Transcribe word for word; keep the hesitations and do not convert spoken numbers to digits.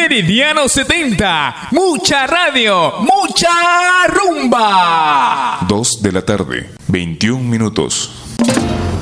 Meridiano setenta. Mucha radio, mucha rumba. dos de la tarde, veintiún minutos.